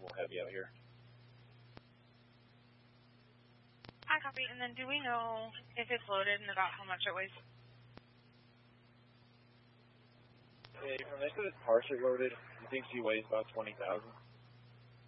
little heavy out here. I copy. And then do we know if it's loaded and about how much it weighs? Yeah, from this it's partially loaded. He thinks he weighs about 20,000.